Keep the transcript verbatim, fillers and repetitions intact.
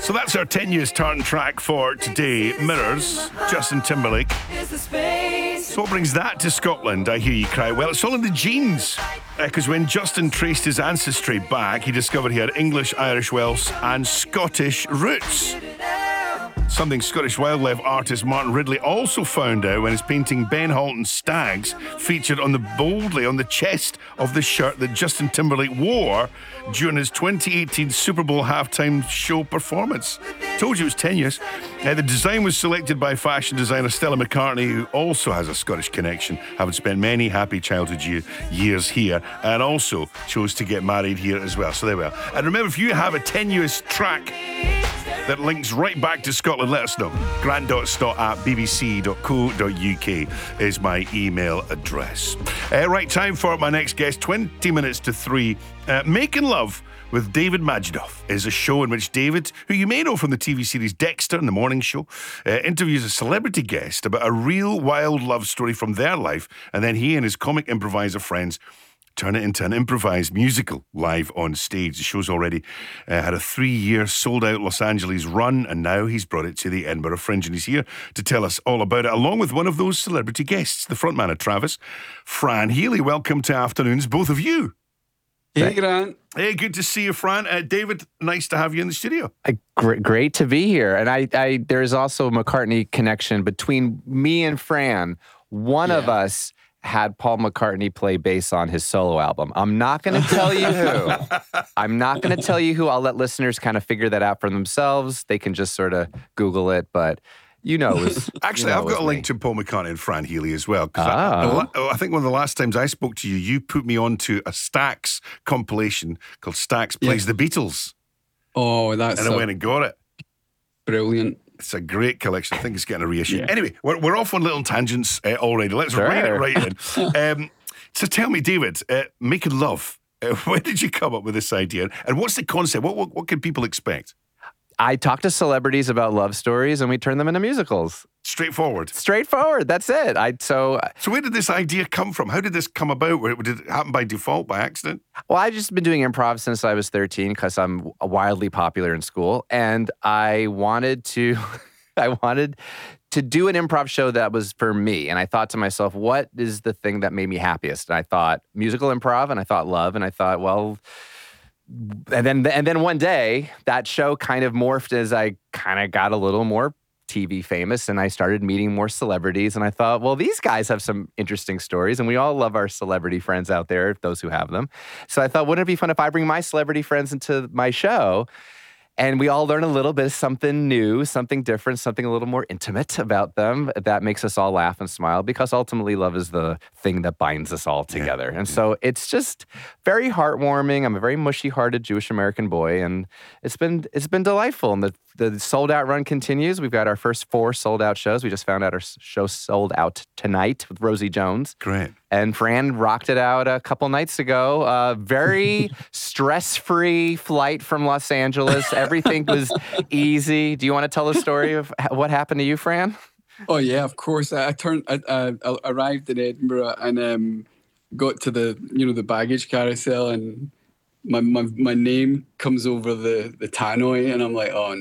So that's our tenuous turn track for today. Mirrors, Justin Timberlake. So what brings that to Scotland, I hear you cry? Well, it's all in the genes. Because uh, when Justin traced his ancestry back, he discovered he had English, Irish, Welsh and Scottish roots. Something Scottish wildlife artist Martin Ridley also found out when his painting Ben Halton's Stags featured on the boldly on the chest of the shirt that Justin Timberlake wore during his twenty eighteen Super Bowl halftime show performance. Told you it was tenuous. Uh, the design was selected by fashion designer Stella McCartney, who also has a Scottish connection, having spent many happy childhood year, years here, and also chose to get married here as well. So there we are. And remember, if you have a tenuous track that links right back to Scotland, let us know. grant dot stott at b b c dot co dot u k is my email address. Uh, right, time for my next guest. twenty minutes to three. Uh, Making Love with David Majdoff is a show in which David, who you may know from the T V series Dexter and The Morning Show, uh, interviews a celebrity guest about a real wild love story from their life, and then he and his comic improviser friends turn it into an improvised musical live on stage. The show's already uh, had a three-year sold-out Los Angeles run, and now he's brought it to the Edinburgh Fringe, and he's here to tell us all about it, along with one of those celebrity guests, the frontman of Travis, Fran Healy. Welcome to Afternoons, both of you. Hey, Grant. Hey, good to see you, Fran. Uh, David, nice to have you in the studio. Uh, great, great to be here. And I, I, there's also a McCartney connection between me and Fran. One yeah. of us had Paul McCartney play bass on his solo album. I'm not going to tell you who. I'm not going to tell you who. I'll let listeners kind of figure that out for themselves. They can just sort of Google it, but you know. It was, Actually, you know I've got a link me. to Paul McCartney and Fran Healy as well. Because oh. I, I think one of the last times I spoke to you, you put me onto a Stax compilation called Stax Plays yeah. the Beatles. Oh, that's And I went and got it. Brilliant. It's a great collection. I think it's getting a reissue. Yeah. Anyway, we're, we're off on little tangents uh, already. Let's sure. rein it right in. Um, so tell me, David, uh, Making Love, uh, when did you come up with this idea? And what's the concept? What, what, what can people expect? I talk to celebrities about love stories and we turn them into musicals. Straightforward. Straightforward. That's it. I so So where did this idea come from? How did this come about? Where did it happen by default, by accident? Well, I've just been doing improv since I was thirteen because I'm wildly popular in school, and I wanted to, I wanted to do an improv show that was for me. And I thought to myself, what is the thing that made me happiest? And I thought musical improv, and I thought love, and I thought, well. And then, and then one day, that show kind of morphed as I kind of got a little more T V famous, and I started meeting more celebrities. And I thought, well, these guys have some interesting stories, and we all love our celebrity friends out there, those who have them. So I thought, wouldn't it be fun if I bring my celebrity friends into my show? And we all learn a little bit of something new, something different, something a little more intimate about them that makes us all laugh and smile, because ultimately love is the thing that binds us all together. Yeah. And so it's just very heartwarming. I'm a very mushy-hearted Jewish American boy, and it's been it's been delightful. And the, the sold-out run continues. We've got our first four sold-out shows. We just found out our show sold out tonight with Rosie Jones. Great. And Fran rocked it out a couple nights ago. Uh, very stress-free flight from Los Angeles. Everything was easy. Do you want to tell the story of what happened to you, Fran? Oh yeah, of course. I, I turned. I, I, I arrived in Edinburgh and um, got to the you know the baggage carousel, and my my, my name comes over the the tannoy, and I'm like, oh